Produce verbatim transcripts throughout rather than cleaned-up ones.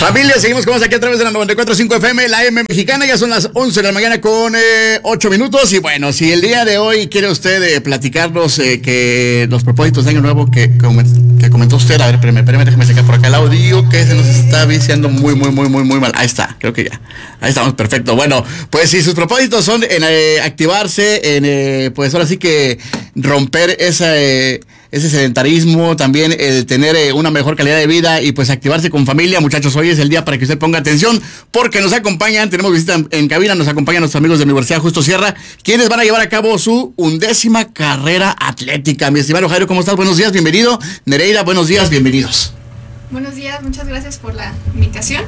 Familia, seguimos con aquí a través de la noventa y cuatro punto cinco F M, la M mexicana. Ya son las once de la mañana con eh, ocho minutos. Y bueno, si el día de hoy quiere usted eh, platicarnos eh, que los propósitos de año nuevo que, que comentó usted, a ver, espérame, espérame, déjame sacar por acá el audio que se nos está viciando muy, muy, muy, muy, muy mal. Ahí está, creo que ya. Ahí estamos, perfecto. Bueno, pues si sus propósitos son en eh, activarse, en eh, pues ahora sí que romper esa... Eh, ese sedentarismo, también el tener eh, una mejor calidad de vida y pues activarse con familia. Muchachos, hoy es el día para que usted ponga atención porque nos acompañan, tenemos visita en, en cabina, nos acompañan nuestros amigos de la Universidad Justo Sierra, quienes van a llevar a cabo su undécima carrera atlética. Mi estimado Jairo, ¿cómo estás? Buenos días, bienvenido. Nereida, buenos días, bienvenidos. Buenos días, muchas gracias por la invitación.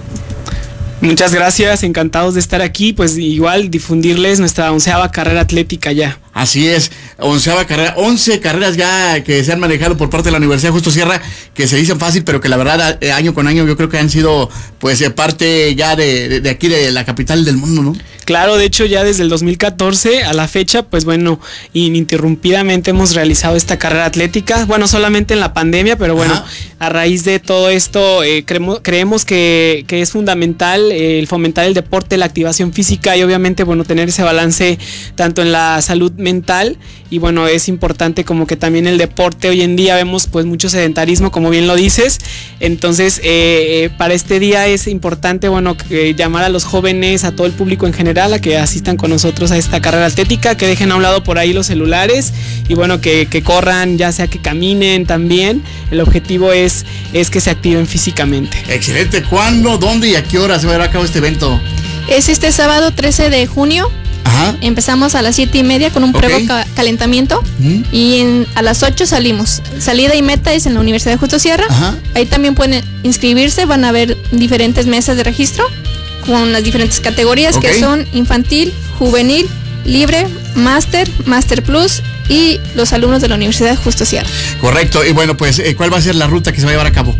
Muchas gracias, encantados de estar aquí, pues igual difundirles nuestra onceava carrera atlética ya. Así es, onceava carrera, once carreras ya que se han manejado por parte de la Universidad Justo Sierra, que se dicen fácil, pero que la verdad eh, año con año yo creo que han sido pues eh, parte ya de, de, de aquí de la capital del mundo, ¿no? Claro, de hecho ya desde el dos mil catorce a la fecha, pues bueno, ininterrumpidamente hemos realizado esta carrera atlética, bueno, solamente en la pandemia, pero bueno, ajá, a raíz de todo esto eh, creemos, creemos que, que es fundamental eh, el fomentar el deporte, la activación física y obviamente, bueno, tener ese balance tanto en la salud mental y bueno, es importante como que también el deporte. Hoy en día vemos pues mucho sedentarismo, como bien lo dices, entonces eh, para este día es importante, bueno, que llamar a los jóvenes, a todo el público en general, a que asistan con nosotros a esta carrera atlética, que dejen a un lado por ahí los celulares y bueno, que, que corran, ya sea que caminen también. El objetivo es, es que se activen físicamente. Excelente. ¿Cuándo, dónde y a qué hora se va a llevar a cabo este evento? Es este sábado trece de junio. Ajá. Empezamos a las siete y media con un previo okay. ca- calentamiento ¿Mm? y en, a las ocho salimos. Salida y meta es en la Universidad de Justo Sierra. Ajá. Ahí también pueden inscribirse, van a haber diferentes mesas de registro con las diferentes categorías okay. que son infantil, juvenil, libre, máster, máster plus y los alumnos de la Universidad de Justo Sierra. Correcto, y bueno, pues, ¿cuál va a ser la ruta que se va a llevar a cabo?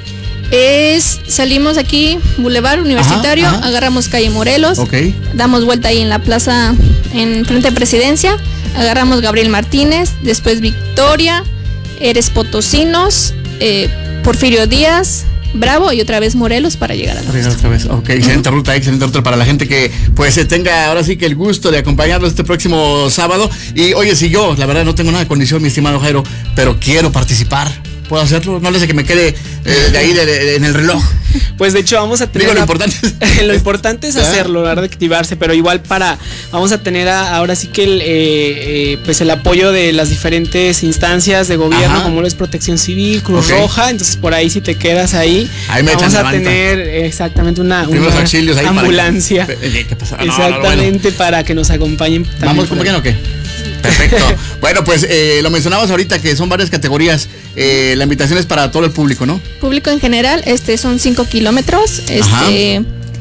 Es, salimos aquí, Boulevard Universitario, ajá, ajá. agarramos calle Morelos, okay. damos vuelta ahí en la plaza, en frente de Presidencia, agarramos Gabriel Martínez, después Victoria, Eres Potosinos, eh, Porfirio Díaz, Bravo y otra vez Morelos para llegar a la ruta. Otra vez, ok, excelente uh-huh. ruta, excelente ruta para la gente que pues tenga ahora sí que el gusto de acompañarnos este próximo sábado. Y oye, si yo, la verdad no tengo nada de condición, mi estimado Jairo, pero quiero participar, ¿puedo hacerlo? No le sé que me quede eh, de ahí de, de, en el reloj. Pues de hecho vamos a tener... Digo, lo importante es... lo importante es hacerlo, la verdad, activarse, pero igual para... Vamos a tener a, ahora sí que el, eh, eh, pues el apoyo de las diferentes instancias de gobierno, ajá. como lo es Protección Civil, Cruz okay. Roja, entonces por ahí si te quedas ahí, ahí me vamos a tener exactamente una, una auxilios ahí ambulancia. Para que... ¿Qué pasa? No, exactamente, no, bueno. para que nos acompañen. ¿Vamos con pequeño o qué? Perfecto. Bueno, pues eh, lo mencionabas ahorita que son varias categorías. Eh, la invitación es para todo el público, ¿no? Público en general, este son cinco kilómetros. Este,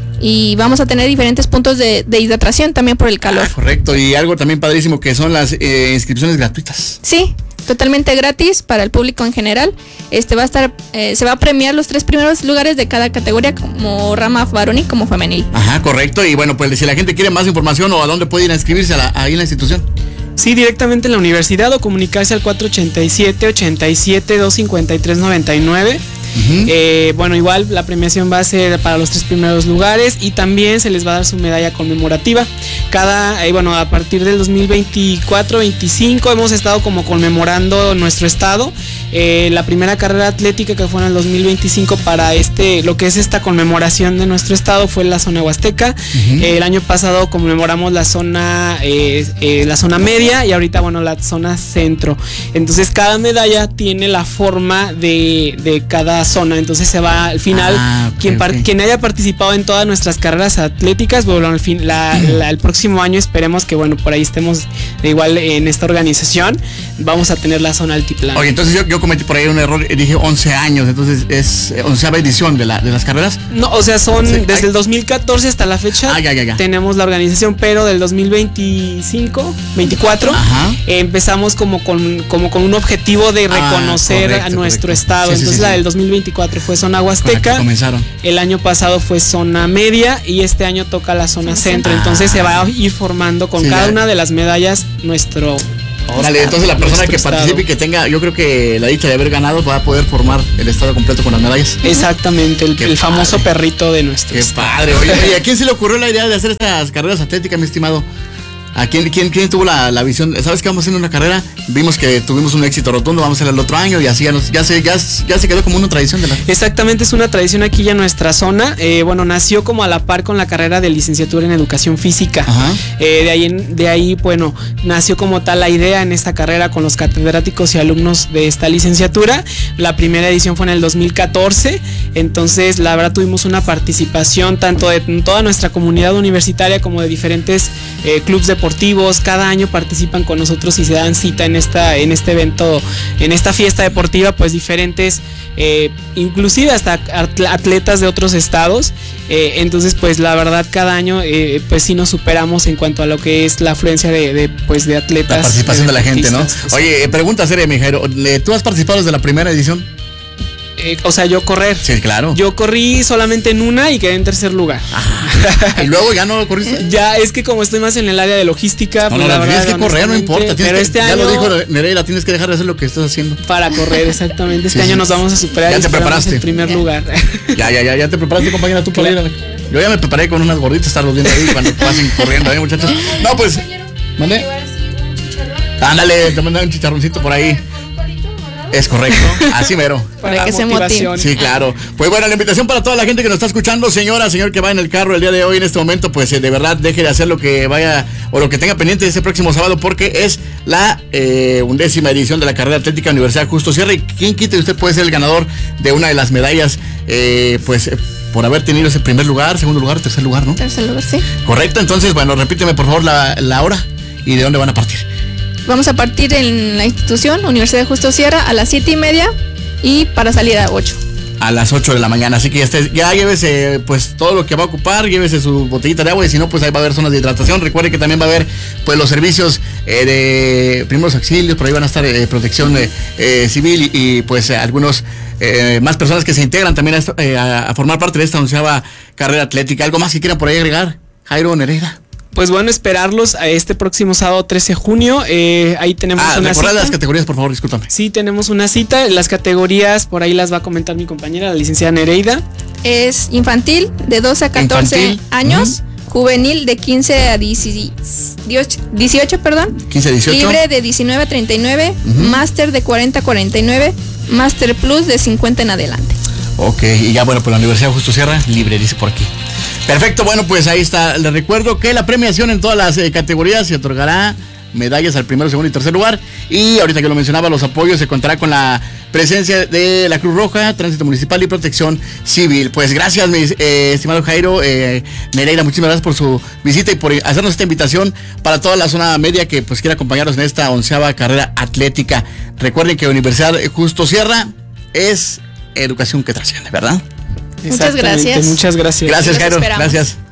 y vamos a tener diferentes puntos de, de hidratación también por el calor. Ah, correcto. Y algo también padrísimo que son las eh, inscripciones gratuitas. Sí, totalmente gratis para el público en general. Este va a estar, eh, se va a premiar los tres primeros lugares de cada categoría, como rama varonil como femenil. Ajá, correcto. Y bueno, pues si la gente quiere más información o a dónde puede ir a inscribirse a la, ahí en la institución. Sí, directamente en la universidad o comunicarse al cuatro ochenta y siete, ochenta y siete, doscientos cincuenta y tres, noventa y nueve. Uh-huh. Eh, bueno, igual la premiación va a ser para los tres primeros lugares y también se les va a dar su medalla conmemorativa. Cada, eh, bueno, a partir del dos mil veinticuatro veinticinco hemos estado como conmemorando nuestro estado. Eh, la primera carrera atlética que fue en el dos mil veinticinco para este, lo que es esta conmemoración de nuestro estado fue en la zona huasteca. Uh-huh. Eh, el año pasado conmemoramos la zona, eh, eh, la zona media y ahorita, bueno, la zona centro. Entonces cada medalla tiene la forma de, de cada zona, entonces se va al final ah, okay, quien, par, okay. quien haya participado en todas nuestras carreras atléticas, bueno, al fin la, la, el próximo año esperemos que bueno, por ahí estemos igual en esta organización, vamos a tener la zona altiplano. Oye, entonces yo, yo cometí por ahí un error, dije once años, entonces es onceava edición de, la, de las carreras. No, o sea, son sí, desde hay... el dos mil catorce hasta la fecha, ah, ya, ya, ya. tenemos la organización, pero del dos mil veinticinco, veinticuatro, eh, empezamos como con, como con un objetivo de reconocer ah, correcto, a nuestro correcto. estado, sí, entonces sí, sí, la sí. del dos mil veinticuatro fue zona huasteca, comenzaron. El año pasado fue zona media y este año toca la zona centro, ah, entonces se va a ir formando con sí, cada ya. una de las medallas nuestro Órale, entonces la persona que participe y que tenga, yo creo que la dicha de haber ganado va a poder formar el estado completo con las medallas. Exactamente, el, el famoso perrito de nuestro Qué estado. padre. Oye, oye, ¿a quién se le ocurrió la idea de hacer estas carreras atléticas, mi estimado? ¿A quién, quién, quién tuvo la, la visión? ¿Sabes que vamos haciendo una carrera? Vimos que tuvimos un éxito rotundo, vamos a hacer el otro año y así ya, nos, ya, se, ya, ya se quedó como una tradición de la... Exactamente, es una tradición aquí ya en nuestra zona. Eh, bueno, nació como a la par con la carrera de licenciatura en educación física. Eh, de, ahí, de ahí, bueno, nació como tal la idea en esta carrera con los catedráticos y alumnos de esta licenciatura. La primera edición fue en el dos mil catorce, entonces la verdad tuvimos una participación tanto de toda nuestra comunidad universitaria como de diferentes eh, clubes deportivos. deportivos, cada año participan con nosotros y se dan cita en esta en este evento, en esta fiesta deportiva, pues diferentes, eh, inclusive hasta atletas de otros estados. Eh, entonces, pues la verdad cada año, eh, pues sí nos superamos en cuanto a lo que es la afluencia de, de pues de atletas. La participación de, de la gente, ¿no? Oye, pregunta seria, mi Jairo, ¿tú has participado desde la primera edición? Eh, o sea, yo correr. Sí, claro. Yo corrí solamente en una y quedé en tercer lugar. ¿Y luego ya no corriste? Ya, es que como estoy más en el área de logística. No, pues no, la no verdad, tienes que correr, no importa. Pero que, este ya año, lo dijo Nereida, tienes que dejar de hacer lo que estás haciendo. Para correr, exactamente. Este sí, año sí. nos vamos a superar. Ya te preparaste. En primer lugar. Ya, ya, ya, ya te preparaste, compañera, tú para ir. Yo ya me preparé con unas gorditas, estarlos viendo ahí cuando pasen corriendo, ¿eh, muchachos? No, pues. ¿Mande? Ándale, te mandan un chicharroncito por ahí. Es correcto, así mero. Para, para que se motive. Sí, claro. Pues bueno, la invitación para toda la gente que nos está escuchando, señora, señor que va en el carro el día de hoy, en este momento, pues eh, de verdad deje de hacer lo que vaya o lo que tenga pendiente este próximo sábado, porque es la eh, undécima edición de la carrera atlética Universidad Justo Sierra. Y quien quite, usted puede ser el ganador de una de las medallas, eh, pues eh, por haber tenido ese primer lugar, segundo lugar, tercer lugar, ¿no? Tercer lugar, sí. Correcto, entonces, bueno, repíteme por favor la, la hora y de dónde van a partir. Vamos a partir en la institución Universidad de Justo Sierra a las siete y media y para salir a ocho. A las ocho de la mañana, así que ya, esté, ya llévese pues todo lo que va a ocupar, llévese su botellita de agua y si no pues ahí va a haber zonas de hidratación. Recuerde que también va a haber pues los servicios eh, de primeros auxilios, por ahí van a estar eh, protección eh, eh, civil y, y pues eh, algunos eh, más personas que se integran también a, esto, eh, a, a formar parte de esta anunciada carrera atlética. ¿Algo más que quieran por ahí agregar, Jairo, Nereida? Pues bueno, esperarlos a este próximo sábado trece de junio. Eh, ahí tenemos ah, una cita. las categorías, por favor, discúlpame. Sí, tenemos una cita. Las categorías, por ahí las va a comentar mi compañera, la licenciada Nereida. Es infantil, de doce a catorce infantil. Años. Uh-huh. Juvenil, de quince a dieciocho, perdón. quince a dieciocho. Libre, de diecinueve a treinta y nueve. Uh-huh. Máster, de cuarenta a cuarenta y nueve. Máster Plus, de cincuenta en adelante. Ok, y ya bueno, pues la Universidad Justo Sierra, libre, dice por aquí. Perfecto, bueno, pues ahí está. Les recuerdo que la premiación en todas las eh, categorías se otorgará medallas al primero, segundo y tercer lugar. Y ahorita que lo mencionaba, los apoyos se contará con la presencia de la Cruz Roja, Tránsito Municipal y Protección Civil. Pues gracias, mi eh, estimado Jairo, eh, Nereida, muchísimas gracias por su visita y por hacernos esta invitación para toda la zona media que pues quiera acompañarnos en esta onceava carrera atlética. Recuerden que Universidad Justo Sierra es educación que trasciende, ¿verdad? Muchas gracias. Muchas gracias. Gracias, Jairo. Gracias.